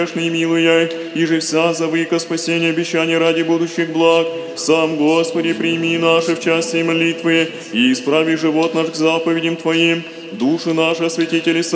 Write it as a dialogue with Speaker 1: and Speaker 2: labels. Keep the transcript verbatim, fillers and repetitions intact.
Speaker 1: грешный милуя, и же вся завыка спасения обещания ради будущих благ. Сам, Господи, прими наши в части молитвы, и исправи живот наш к заповедям Твоим, души наши осветители